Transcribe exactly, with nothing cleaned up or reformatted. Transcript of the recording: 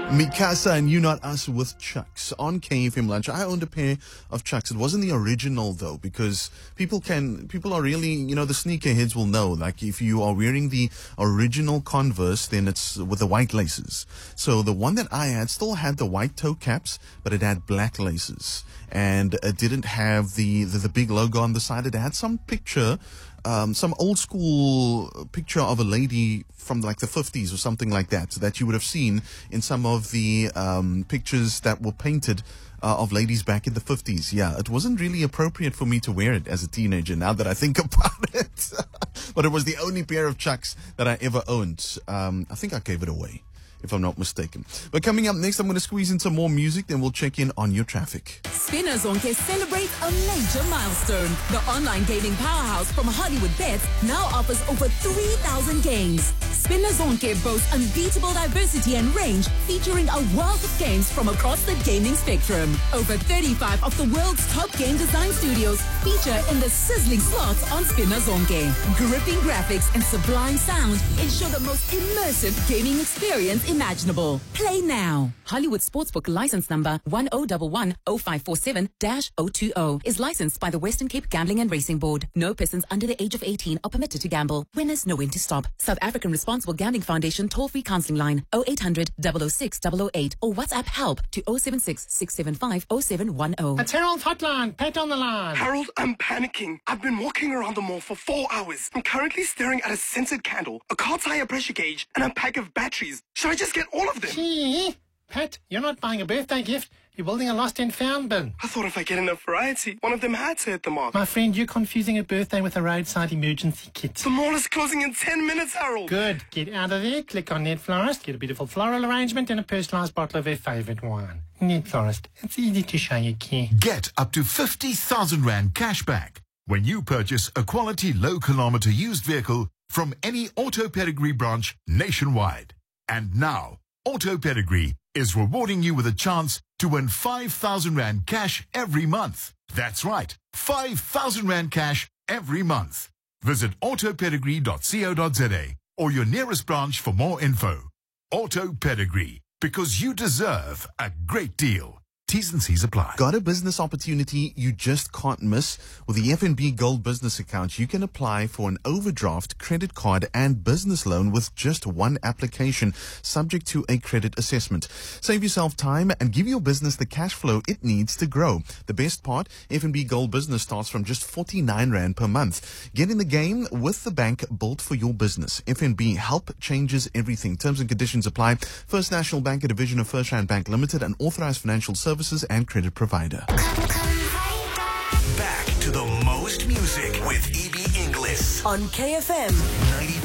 Mikasa and You Not Us with Chucks on K F M Lunch. I owned a pair of Chucks. It wasn't the original though, because people can, people are really, you know, the sneakerheads will know, like if you are wearing the original Converse, then it's with the white laces. So the one that I had still had the white toe caps, but it had black laces. And it didn't have the, the, the big logo on the side. It had some picture, um, some old school picture of a lady from like the fifties or something like that, that you would have seen in some of the um, pictures that were painted uh, of ladies back in the fifties. Yeah, it wasn't really appropriate for me to wear it as a teenager now that I think about it. But it was the only pair of Chucks that I ever owned. Um, I think I gave it away, if I'm not mistaken. But coming up next, I'm going to squeeze in some more music, then we'll check in on your traffic. Spinner Zonke celebrates a major milestone. The online gaming powerhouse from Hollywood Bets now offers over three thousand games. Spinner Zonke boasts unbeatable diversity and range, featuring a wealth of games from across the gaming spectrum. Over thirty-five of the world's top game design studios feature in the sizzling slots on Spinner Zonke. Gripping graphics and sublime sound ensure the most immersive gaming experience imaginable. Play now. Hollywood Sportsbook license number one zero one one zero five four seven dash zero two zero is licensed by the Western Cape Gambling and Racing Board. No persons under the age of eighteen are permitted to gamble. Winners know when to stop. South African Responsible Gambling Foundation toll-free counseling line zero eight hundred, zero zero six, zero zero eight or WhatsApp help to zero seven six, six seven five, zero seven one zero. It's Harold's hotline. Pat on the line. Harold, I'm panicking. I've been walking around the mall for four hours. I'm currently staring at a scented candle, a car tire pressure gauge, and a pack of batteries. Should I just get all of them? Gee, Pat, you're not buying a birthday gift. You're building a lost and found bin. I thought if I get enough variety, one of them had to hit the mark. My friend, you're confusing a birthday with a roadside emergency kit. The mall is closing in ten minutes, Harold. Good. Get out of there, click on Net Florist, get a beautiful floral arrangement and a personalised bottle of their favourite wine. Net Florist. It's easy to show you care. Get up to fifty thousand rand cash back when you purchase a quality low-kilometre used vehicle from any Auto Pedigree branch nationwide. And now, Auto Pedigree is rewarding you with a chance to win five thousand rand cash every month. That's right, five thousand rand cash every month. Visit auto pedigree dot co dot za or your nearest branch for more info. Auto Pedigree, because you deserve a great deal. T's and C's apply. Got a business opportunity you just can't miss? With the F N B Gold Business Account, you can apply for an overdraft, credit card, and business loan with just one application, subject to a credit assessment. Save yourself time and give your business the cash flow it needs to grow. The best part, F N B Gold Business starts from just forty-nine rand per month. Get in the game with the bank built for your business. F N B, help changes everything. Terms and conditions apply. First National Bank, a division of First Rand Bank Limited, an authorized financial services and credit provider. Back to the most music with E B Inglis On K F M ninety.